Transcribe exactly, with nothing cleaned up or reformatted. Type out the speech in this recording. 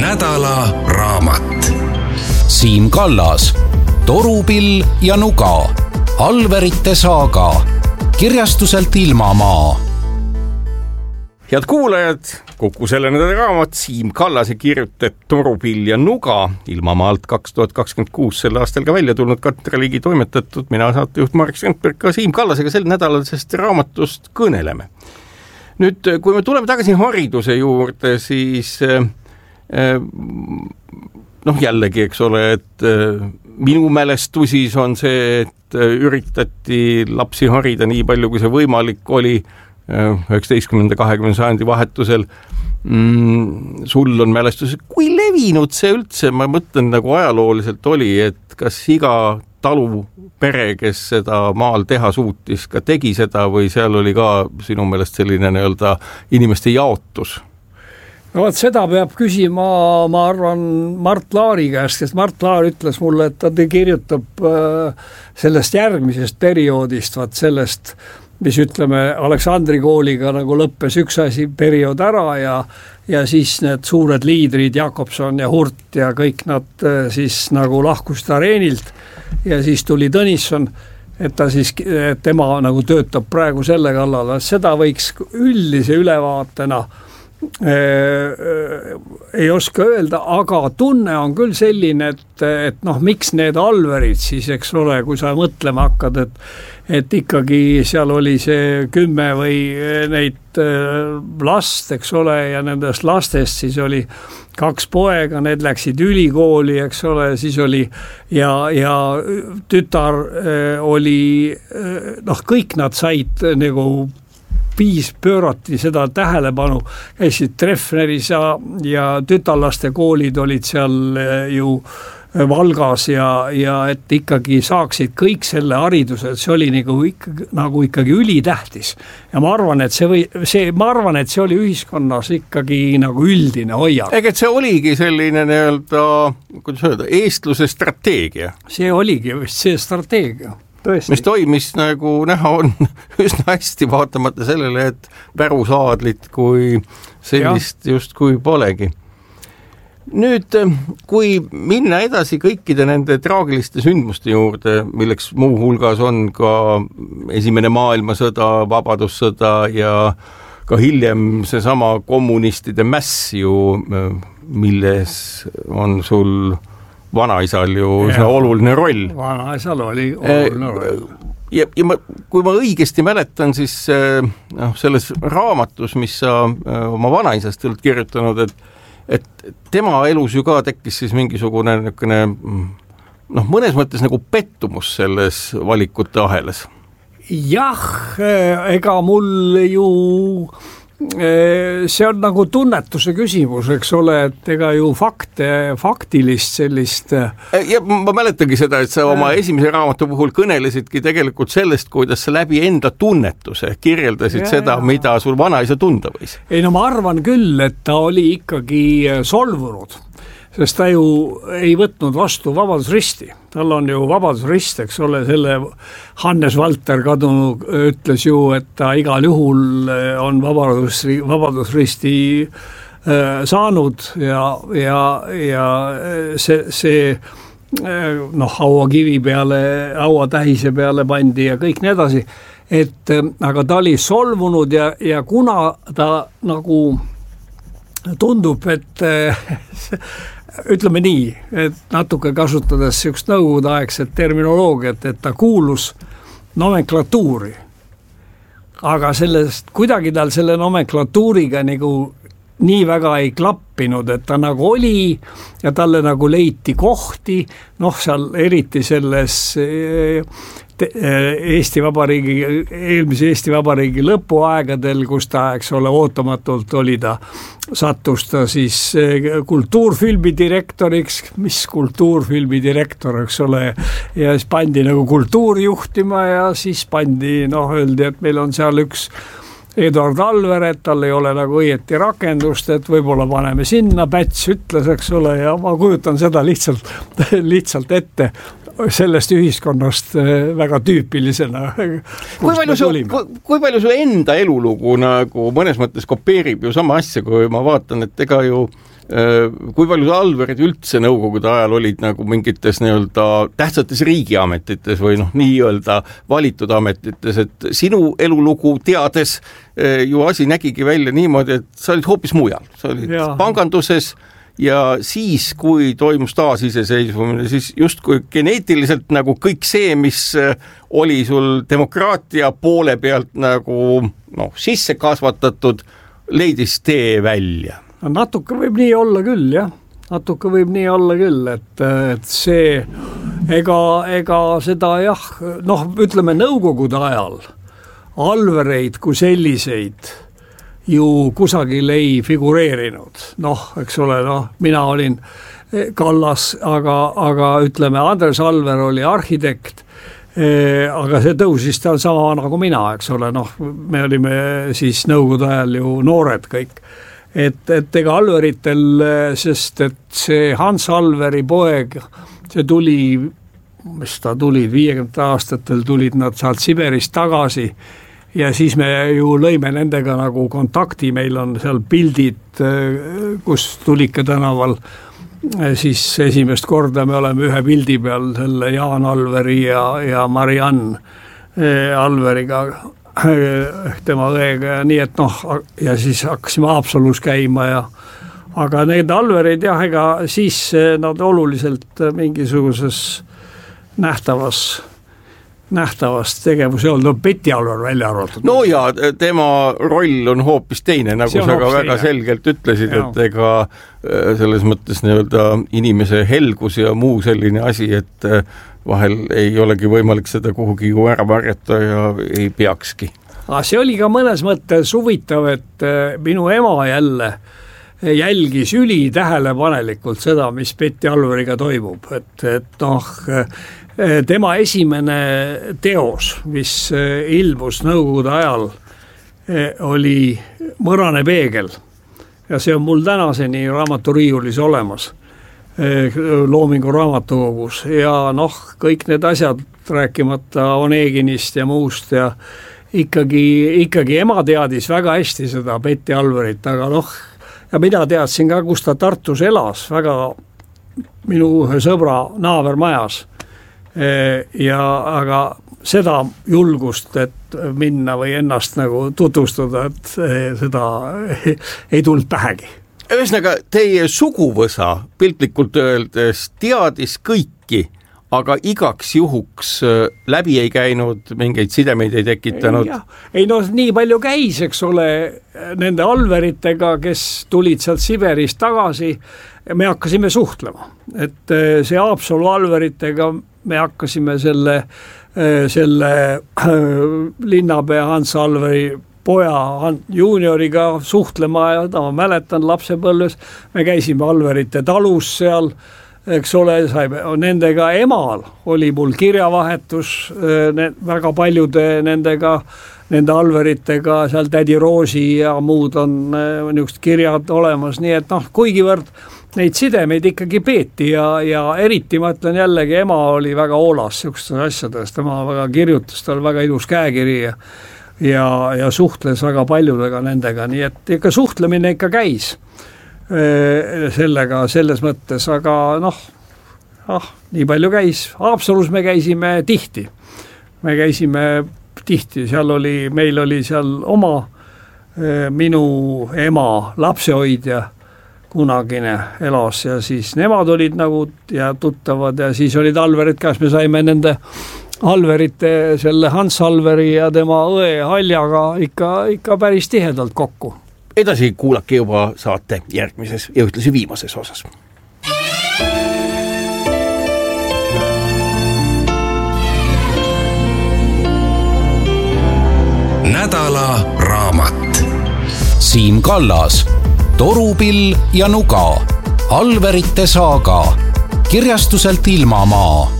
nädala raamat. Siim Kallas, Torupill ja nuga, Alverite saaga, kirjastuselt Ilmamaa. Head kuulajad, Kuku selle nädala raamat Siim Kallase kirjutab Torupill ja nuga, Ilmamaalt kaks tuhat kakskümmend kuus selle aastal ka välja tulnud Katre Ligi toimetatud, mina saatejuht Marek Strandberg ka Siim Kallasega sel nädalal sest raamatust kõneleme. Nüüd, kui me tuleme tagasi hariduse juurde, siis noh jällegi, eks ole, et minu mälestusis on see, et üritati lapsi harida nii palju, kui see võimalik oli üheksateistkümnenda kahekümnenda sajandi vahetusel. Mm, sul on mälestus, kui levinud see üldse, ma mõtlen nagu ajalooliselt oli, et kas iga talu pere, kes seda maal teha suutis, ka tegi seda või seal oli ka sinu meelest selline nii-öelda inimeste jaotus? No vaat seda peab küsima, ma arvan, Mart Laari käest, sest Mart Laar ütles mulle, et ta kirjutab sellest järgmisest perioodist, vaat sellest, mis ütleme Aleksandri kooliga nagu lõppes üks asi periood ära ja, ja siis need suured liidrid Jakobson ja Hurt ja kõik nad siis nagu lahkusid areenilt ja siis tuli Tõnisson, et ta siis, et tema nagu töötab praegu selle kallal, seda võiks üldise ülevaatena Äh, ei oska öelda, aga tunne on küll selline, et, et noh, miks need Alverid siis, eks ole, kui sa mõtlema hakkad, et, et ikkagi seal oli see kümme või neid last, eks ole, ja nendest lastest siis oli kaks poega, need läksid ülikooli, eks ole, siis oli ja, ja tütar oli, noh, kõik nad said nagu viis pöörati seda tähelepanu, käisid Treffneris ja, ja tütarlaste koolid olid seal ju Valgas ja, ja et ikkagi saaksid kõik selle hariduse, et see oli nagu ikkagi, nagu ikkagi ülitähtis. Ja ma arvan, et see, või, see, ma arvan, et see oli ühiskonnas ikkagi nagu üldine hoiak. Ega see oligi selline nii-öelda, kuidas öelda, eestluse strateegia. See oligi vist see strateegia. Tõesti. Mis toimis nagu näha on üsna hästi, vaatamata sellele, et pärusaadlit kui sellist ja. Just kui polegi. Nüüd, kui minna edasi kõikide nende traagiliste sündmuste juurde, milleks muu hulgas on ka esimene maailmasõda, vabadussõda ja ka hiljem seesama kommunistide mäss ju, milles on sul vanaisal ju see oluline roll. Vanaisal oli oluline roll. Ja, ja ma, kui ma õigesti mäletan, siis noh, selles raamatus, mis sa oma vanaisast oled kirjutanud, et, et tema elus ju ka tekkis siis mingisugune niisugune, noh, mõnes mõttes nagu pettumus selles valikute ahelas. Jah, ega mul ju see on nagu tunnetuse küsimus, eks ole, et ega ju fakte, faktilist sellist ja ma mäletangi seda, et sa oma esimese raamatu puhul kõnelesidki tegelikult sellest, kuidas sa läbi enda tunnetuse kirjeldasid ja, seda, ja. Mida sul vanaisa tunda võis. Ei no ma arvan küll, et ta oli ikkagi solvunud, sest ta ju ei võtnud vastu Vabadusristi. Tal on ju Vabadusrist, eks ole, selle Hannes Valter kadunu ütles ju, et ta igal juhul on Vabadus, Vabadusristi äh, saanud ja, ja, ja see, see noh, hauakivi peale, hauatähise peale pandi ja kõik nii edasi. Et, aga ta oli solvunud ja, ja kuna ta nagu tundub, et ütleme nii, et natuke kasutades sihukest nõukogudeaegset terminoloogiat, et ta kuulus nomenklatuuri. Aga sellest, kuidagi tal selle nomenklatuuriga nagu nii väga ei klappinud, et ta nagu oli ja talle nagu leiti kohti, noh seal eriti selles Eesti Vabariigi, eelmise Eesti Vabariigi lõpuaegadel, kus ta, eks ole, ootamatult oli ta, sattus ta siis kultuurfilmi direktoriks, mis kultuurfilmi direktor, eks ole, ja siis pandi nagu kultuuri juhtima ja siis pandi, noh, öeldi, et meil on seal üks Eduard Alver, et tal ei ole nagu õieti rakendust, et võib-olla paneme sinna, Päts ütles, eks ole, ja ma kujutan seda lihtsalt, lihtsalt ette sellest ühiskonnast väga tüüpilisena. Kui palju, su, kui, kui palju su enda elulugu nagu mõnes mõttes kopeerib ju sama asja, kui ma vaatan, et ega ju kui palju Alverid üldse nõukogude ajal olid nagu mingites nii-öelda tähtsates riigiametites või noh, nii-öelda valitud ametites, et sinu elulugu teades ju asi nägigi välja niimoodi, et sa olid hoopis mujal, sa olid ja. panganduses ja siis, kui toimus taasiseseisvumine, siis justkui geneetiliselt nagu kõik see, mis oli sul demokraatia poole pealt nagu noh, sisse kasvatatud, leidis tee välja. Natuke võib nii olla küll, jah. Natuke võib nii olla küll, et, et see, ega, ega seda jah, noh, ütleme nõukogude ajal Alvereid kui selliseid ju kusagil ei figureerinud. Noh, eks ole, noh, mina olin Kallas, aga, aga ütleme, Andres Alver oli arhitekt, aga see tõusis tal sama nagu mina, eks ole, noh, me olime siis nõukogude ajal ju noored kõik. Et, et ega Alveritel, sest et see Hans Alveri poeg, see tuli, mis ta tuli, viiekümnendate aastatel tulid nad sealt Siberist tagasi ja siis me ju lõime nendega nagu kontakti, meil on seal pildid, kus Tulike tänaval, siis esimest korda me oleme ühe pildi peal selle Jaan Alveri ja, ja Mariann Alveriga, tema õega ja nii, et noh, ja siis hakkasime Haapsalus käima ja aga need Alverid jah, ega siis nad oluliselt mingisuguses nähtavas nähtavas tegevus ei olnud, no Betty Alver välja arvatud. No ja tema roll on hoopis teine, nagu sa ka väga teine. Selgelt ütlesid, ja. Et ega selles mõttes nii-öelda inimese helgus ja muu selline asi, et vahel ei olegi võimalik seda kuhugi ju ära varjata ja ei peakski. Aga see oli ka mõnes mõttes huvitav, et minu ema jälle jälgis üli tähelepanelikult seda, mis Betty Alveriga toimub, et, et noh, tema esimene teos, mis ilmus nõukogude ajal, oli Mõrane peegel ja see on mul tänaseni raamaturiiulis olemas Loomingu raamatukogus ja noh, kõik need asjad rääkimata Oneginist ja muust ja ikkagi, ikkagi ema teadis väga hästi seda Betty Alverit, aga noh, ja mina teadsin ka, kus ta Tartus elas, väga minu ühe sõbra naabermajas. Ja aga seda julgust, et minna või ennast nagu tutvustada, et seda ei tulnud pähegi. Ühesõnaga, teie suguvõsa piltlikult öeldes teadis kõiki, aga igaks juhuks läbi ei käinud, mingeid sidemeid ei tekitanud. Ei, ei no nii palju käis, eks ole, nende Alveritega, kes tulid sealt Siberist tagasi, me hakkasime suhtlema. Et see Haapsalu Alveritega me hakkasime selle, selle linnapea Hans Alveri poja juunioriga suhtlema ja ta ma mäletan lapsepõlves, me käisime Alverite talus seal, eks ole, saime, nendega emal oli mul kirjavahetus ne, väga paljude nendega, nende Alveritega, seal tädi Roosi ja muud on niisugused kirjad olemas, nii et noh, kuigivõrd neid sidemeid ikkagi peeti ja, ja eriti ma ütlen jällegi, ema oli väga hoolas niisugustes asjades, tema väga kirjutas, tal väga ilus käekiri ja, ja, ja suhtles väga paljudega nendega, nii et ikka suhtlemine ikka käis sellega selles mõttes, aga noh, ah, nii palju käis. Haapsalus me käisime tihti, me käisime tihti, seal oli, meil oli seal oma minu ema lapsehoidja kunagine elas ja siis nemad olid nagu ja tuttavad ja siis olid Alverid, kas me saime nende Alverite, selle Hans Alveri ja tema õe Haljaga ikka, ikka päris tihedalt kokku. Edasi kuulake juba saate järgmises ja ühtlasi viimases osas. Nädala raamat. Siim Kallas, Torupill ja nuga, Alverite saaga, kirjastuselt Ilmamaa.